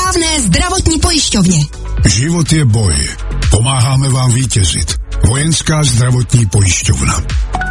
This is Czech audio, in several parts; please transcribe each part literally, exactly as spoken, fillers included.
správné zdravotní pojišťovně. Život je boj. Pomáháme vám vítězit. Vojenská zdravotní pojišťovna.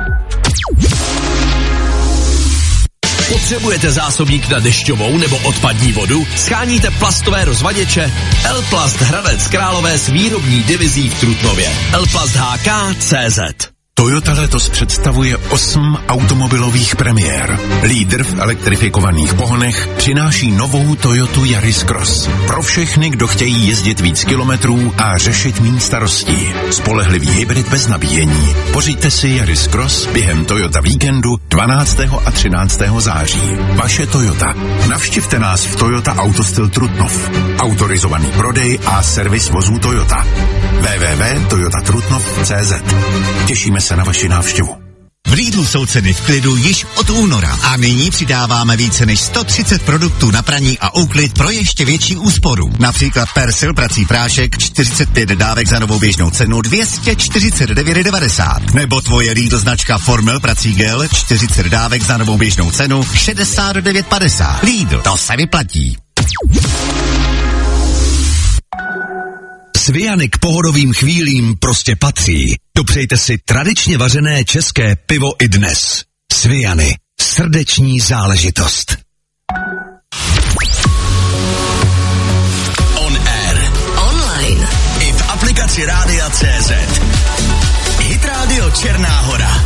Potřebujete zásobník na dešťovou nebo odpadní vodu? Scháníte plastové rozvaděče? Elplast Hradec Králové s výrobní divizí v Trutnově. elplast h k tečka c z. Toyota letos představuje osm automobilových premiér. Lídr v elektrifikovaných pohonech přináší novou Toyotu Yaris Cross. Pro všechny, kdo chtějí jezdit víc kilometrů a řešit méně starostí. Spolehlivý hybrid bez nabíjení. Pořiďte si Yaris Cross během Toyota víkendu dvanáctého a třináctého září. Vaše Toyota. Navštivte nás v Toyota Autostyl Trutnov. Autorizovaný prodej a servis vozů Toyota. w w w tečka toyota trutnov tečka c z. Těšíme se na vaši návštěvu. V Lidlu jsou ceny v klidu již od února a nyní přidáváme více než sto třicet produktů na praní a úklid pro ještě větší úsporu. Například Persil prací prášek čtyřicet pět dávek za novou běžnou cenu dvě stě čtyřicet devět devadesát. Nebo tvoje Lidl značka Formel prací gel čtyřicet dávek za novou běžnou cenu šedesát devět padesát. Lidl, to se vyplatí. Sviany k pohodovým chvílím prostě patří. Dopřejte si tradičně vařené české pivo i dnes. Sviany. Srdeční záležitost. On air. Online. I v aplikaci Rádia tečka cé zet. Hit Radio Černá Hora.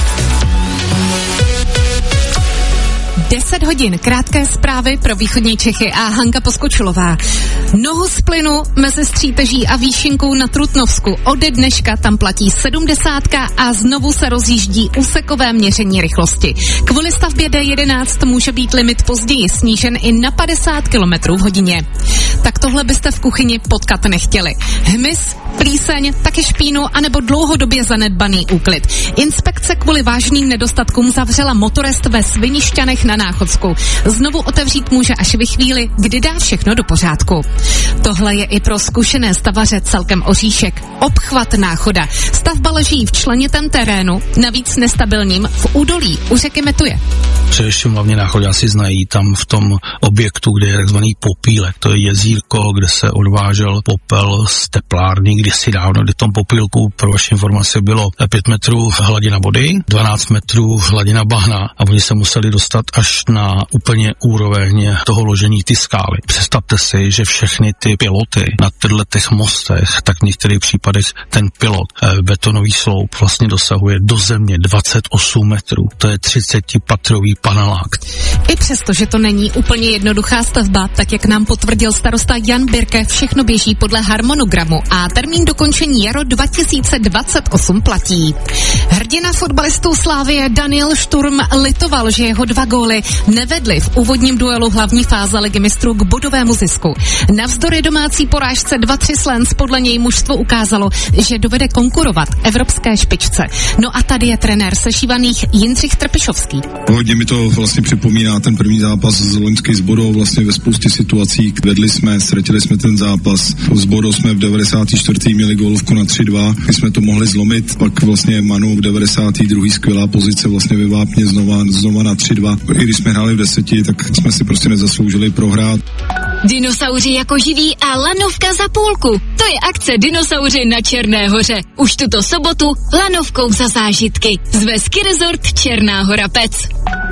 deset hodin, krátké zprávy pro východní Čechy a Hanka Poskočilová. Nohu z plynu mezi Stříteží a Výšinkou na Trutnovsku. Ode dneška tam platí sedmdesátka a znovu se rozjíždí úsekové měření rychlosti. Kvůli stavbě D jedenáct může být limit později snížen i na padesát kilometrů v hodině. Tak tohle byste v kuchyni potkat nechtěli. Hmyz, plíseň, taky špínu anebo dlouhodobě zanedbaný úklid. Inspekce kvůli vážným nedostatkům zavřela motorest ve Svinišťanech na Náchodsku. Znovu otevřít může až ve chvíli, kdy dá všechno do pořádku. Tohle je i pro zkušené stavaře celkem oříšek. Obchvat Náchoda. Stavba leží v členitém terénu, navíc nestabilním v údolí u řeky Metuje. Především hlavně Náchoďáci znají tam v tom objektu, kde je takzvaný popílek. To je jezírko, kde se odvážel popel z teplárny kdysi dávno, kdy v tom popílku, pro vaši informaci, bylo pět metrů hladina vody, dvanáct metrů hladina bahna a oni se museli dostat až na úplně úroveň toho ložení ty skály. Představte si, že všechny ty piloty na těchto těch mostech, tak v některých případech ten pilot eh, betonový sloup vlastně dosahuje do země dvacet osm metrů. To je třicetipatrový panelák. I přesto, že to není úplně jednoduchá stavba, tak jak nám potvrdil starosta Jan Birke, všechno běží podle harmonogramu a termín dokončení jaro dva tisíce dvacet osm platí. Hrdina fotbalistů Slávie Daniel Šturm litoval, že jeho dva góly nevedly v úvodním duelu hlavní fáze Ligy mistrů k bodovému zisku. Navzdory domácí porážce dva tři s Lens podle něj mužstvo ukázalo, že dovede konkurovat evropské špičce. No a tady je trenér sešívaných Jindřich Trpišovský. Hodně mi to vlastně připomíná ten první zápas z loňský s Bodou, vlastně ve spoustě situací. Vedli jsme, ztratili jsme ten zápas. S Bodou jsme v devadesáté čtvrté měli gólovku na tři dva, my jsme to mohli zlomit, pak vlastně Manu v devadesáté druhé skvělá pozice vlastně ve Vápně znova, znova na tři dva. I když jsme hráli v deseti, tak jsme si prostě nezasloužili prohrát. Dinosauři jako živí a lanovka za půlku. To je akce Dinosauři na Černé hoře. Už tuto sobotu lanovkou za zážitky. Zve Ski Resort Černá Hora Pec.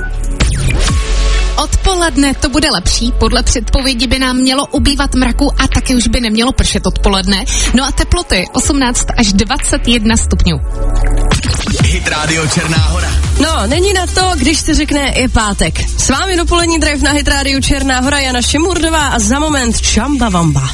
Odpoledne to bude lepší, podle předpovědi by nám mělo ubývat mraku a taky už by nemělo pršet odpoledne. No a teploty osmnáct až dvacet jedna stupňů. Hit Radio Černá Hora. No, není na to, když se řekne je pátek. S vámi dopolední drive na Hit Radio Černá Hora, Jana Šimurdová a za moment Čamba Vamba.